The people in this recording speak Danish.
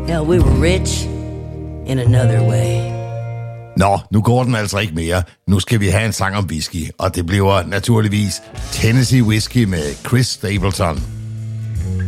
Hell, we were rich in another way. Nå, nu går den altså ikke mere. Nu skal vi have en sang om whisky, og det bliver naturligvis Tennessee Whiskey med Chris Stapleton.